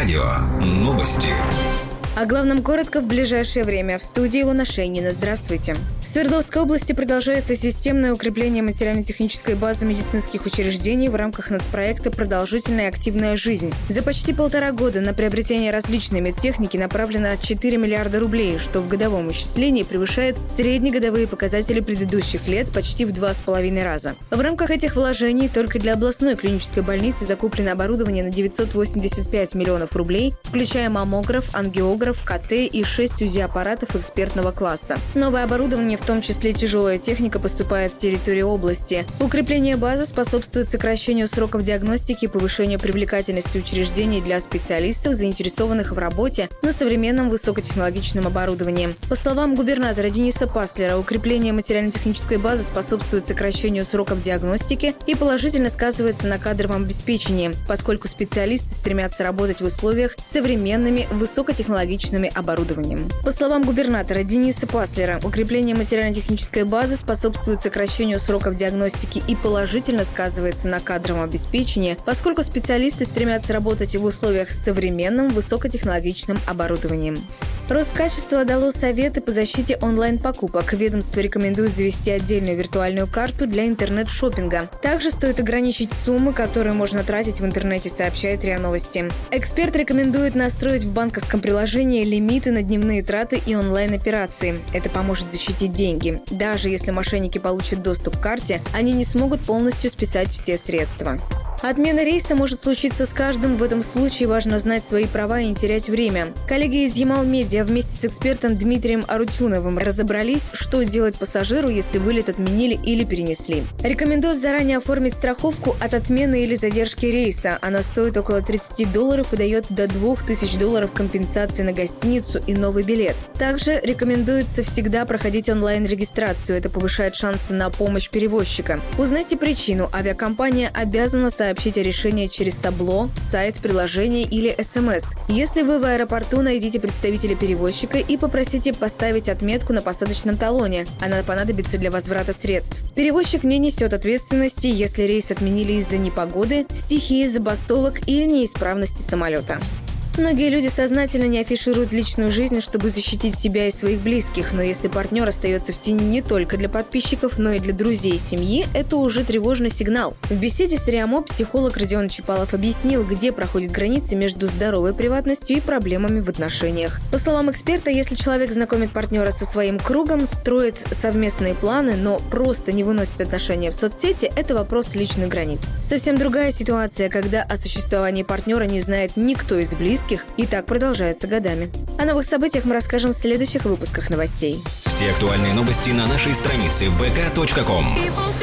Радио новости. О главном коротко в ближайшее время. В студии Илона Шейнина. Здравствуйте. В Свердловской области продолжается системное укрепление материально-технической базы медицинских учреждений в рамках нацпроекта «Продолжительная активная жизнь». За почти 1,5 года на приобретение различной медтехники направлено 4 миллиарда рублей, что в годовом исчислении превышает среднегодовые показатели предыдущих лет почти в 2,5 раза. В рамках этих вложений только для областной клинической больницы закуплено оборудование на 985 миллионов рублей, включая маммограф, ангиограф, КТ и 6 УЗИ-аппаратов экспертного класса. Новое оборудование, в том числе тяжелая техника, поступает в территорию области. Укрепление базы способствует сокращению сроков диагностики и повышению привлекательности учреждений для специалистов, заинтересованных в работе на современном высокотехнологичном оборудовании. По словам губернатора Дениса Паслера, укрепление материально-технической базы способствует сокращению сроков диагностики и положительно сказывается на кадровом обеспечении, поскольку специалисты стремятся работать в условиях с современными высокотехнологичными оборудованием. По словам губернатора Дениса Паслера, укрепление материально-технической базы способствует сокращению сроков диагностики и положительно сказывается на кадровом обеспечении, поскольку специалисты стремятся работать в условиях с современным высокотехнологичным оборудованием. Роскачество дало советы по защите онлайн-покупок. Ведомство рекомендует завести отдельную виртуальную карту для интернет-шоппинга. Также стоит ограничить суммы, которые можно тратить в интернете, сообщает РИА Новости. Эксперт рекомендует настроить в банковском приложении лимиты на дневные траты и онлайн-операции. Это поможет защитить деньги. Даже если мошенники получат доступ к карте, они не смогут полностью списать все средства. Отмена рейса может случиться с каждым. В этом случае важно знать свои права и не терять время. Коллеги из Ямал-Медиа вместе с экспертом Дмитрием Арутюновым разобрались, что делать пассажиру, если вылет отменили или перенесли. Рекомендуют заранее оформить страховку от отмены или задержки рейса. Она стоит около $30 и дает до $2000 компенсации на гостиницу и новый билет. Также рекомендуется всегда проходить онлайн-регистрацию. Это повышает шансы на помощь перевозчика. Узнайте причину. Авиакомпания обязана сообщить о решении через табло, сайт, приложение или СМС. Если вы в аэропорту, найдите представителя перевозчика и попросите поставить отметку на посадочном талоне. Она понадобится для возврата средств. Перевозчик не несет ответственности, если рейс отменили из-за непогоды, стихии, забастовок или неисправности самолета. Многие люди сознательно не афишируют личную жизнь, чтобы защитить себя и своих близких, но если партнер остается в тени не только для подписчиков, но и для друзей и семьи, это уже тревожный сигнал. В беседе с РИА МО психолог Родион Чапалов объяснил, где проходит граница между здоровой приватностью и проблемами в отношениях. По словам эксперта, если человек знакомит партнера со своим кругом, строит совместные планы, но просто не выносит отношения в соцсети, это вопрос личных границ. Совсем другая ситуация, когда о существовании партнера не знает никто из близких, и так продолжается годами. О новых событиях мы расскажем в следующих выпусках новостей. Все актуальные новости на нашей странице vk.com.